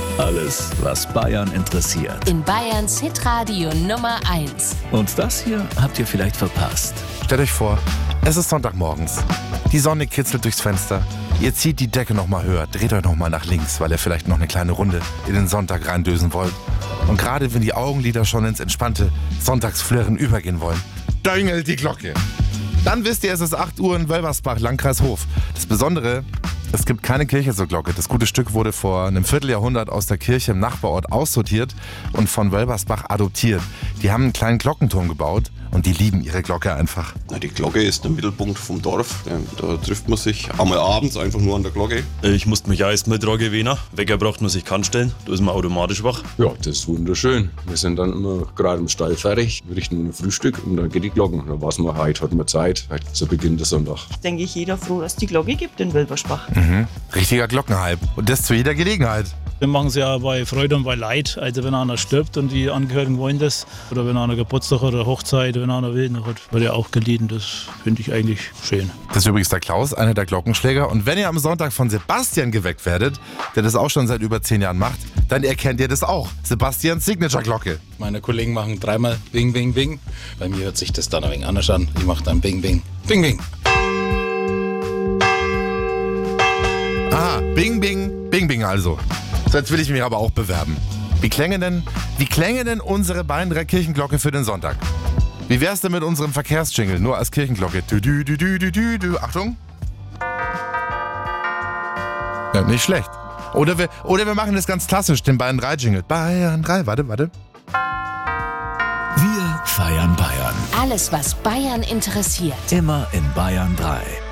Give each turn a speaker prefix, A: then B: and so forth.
A: Alles, was Bayern interessiert.
B: In Bayerns Hitradio Nummer 1.
A: Und das hier habt ihr vielleicht verpasst.
C: Stellt euch vor, es ist Sonntagmorgens. Die Sonne kitzelt durchs Fenster. Ihr zieht die Decke noch mal höher, dreht euch noch mal nach links, weil ihr vielleicht noch eine kleine Runde in den Sonntag reindösen wollt. Und gerade wenn die Augenlider schon ins entspannte Sonntagsflirren übergehen wollen, döngelt die Glocke. Dann wisst ihr, es ist 8 Uhr in Wölversbach, Landkreis Hof. Das Besondere, es gibt keine Kirche zur Glocke. Das gute Stück wurde vor einem Vierteljahrhundert aus der Kirche im Nachbarort aussortiert und von Wölversbach adoptiert. Die haben einen kleinen Glockenturm gebaut und die lieben ihre Glocke einfach.
D: Die Glocke ist der Mittelpunkt vom Dorf. Da trifft man sich einmal abends einfach nur an der Glocke.
E: Ich musste mich auch erstmal dran gewöhnen. Wecker braucht man sich keinen stellen, da ist man automatisch wach.
F: Ja, das ist wunderschön. Wir sind dann immer gerade im Stall fertig, wir richten ein Frühstück und dann geht die Glocken. Da weiß man, heute hat man Zeit, heute zu Beginn des Sonntags.
G: Denke ich, jeder froh, dass die Glocke gibt in Wölversbach.
C: Richtiger Glockenhype. Und das zu jeder Gelegenheit.
H: Wir machen es ja bei Freude und bei Leid. Also wenn einer stirbt und die Angehörigen wollen das, oder wenn einer Geburtstag oder Hochzeit, wenn einer will, dann wird ja auch geliehen. Das finde ich eigentlich schön.
C: Das ist übrigens der Klaus, einer der Glockenschläger. Und wenn ihr am Sonntag von Sebastian geweckt werdet, der das auch schon seit über 10 Jahren macht, dann erkennt ihr das auch. Sebastians Signature-Glocke.
I: Meine Kollegen machen dreimal Bing, Bing, Bing. Bei mir hört sich das dann ein wenig anders an. Ich mache dann Bing, Bing, Bing, Bing.
C: Aha, Bing, Bing, Bing, Bing also. So, jetzt will ich mich aber auch bewerben. Wie klänge denn unsere Bayern Kirchenglocke für den Sonntag? Wie wär's denn mit unserem Verkehrsjingle, nur als Kirchenglocke? Du, du, du, du, du, du, du. Achtung. Ja, nicht schlecht. Oder wir machen das ganz klassisch, den Bayern 3 Jingle. Bayern 3, warte.
A: Wir feiern Bayern.
B: Alles, was Bayern interessiert.
A: Immer in Bayern 3.